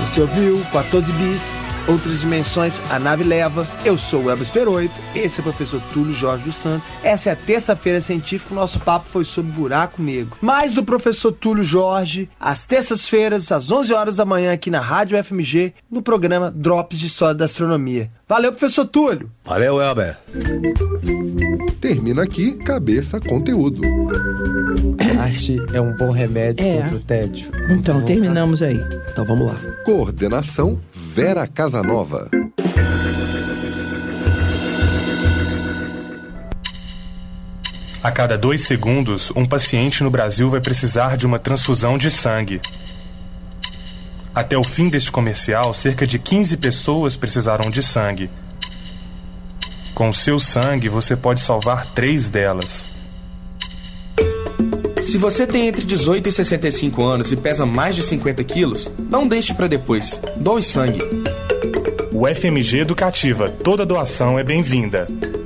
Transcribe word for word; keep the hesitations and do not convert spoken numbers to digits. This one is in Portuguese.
Você ouviu quatorze bis, outras dimensões, a nave leva. Eu sou o Elvis Peroito, esse é o professor Túlio Jorge dos Santos. Essa é a terça-feira científica, o nosso papo foi sobre buraco negro. Mais do professor Túlio Jorge, às terças-feiras, às onze horas da manhã, aqui na Rádio F M G, no programa Drops de História da Astronomia. Valeu, professor Túlio! Valeu, Elber! Termina aqui Cabeça Conteúdo. Arte é um bom remédio É. contra o tédio. Então, terminamos aí. Então vamos lá. Coordenação Vera Casanova. A cada dois segundos, um paciente no Brasil vai precisar de uma transfusão de sangue. Até o fim deste comercial, cerca de quinze pessoas precisarão de sangue. Com o seu sangue, você pode salvar três delas. Se você tem entre dezoito e sessenta e cinco anos e pesa mais de cinquenta quilos, não deixe para depois. Doe sangue. O F M G Educativa. Toda doação é bem-vinda.